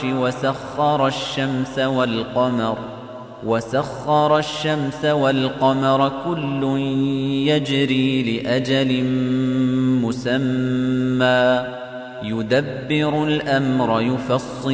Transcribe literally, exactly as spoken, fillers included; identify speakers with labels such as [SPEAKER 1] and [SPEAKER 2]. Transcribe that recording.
[SPEAKER 1] وسخر الشمس والقمر وسخر الشمس والقمر كل يجري لأجل مسمى يدبر الأمر يفصل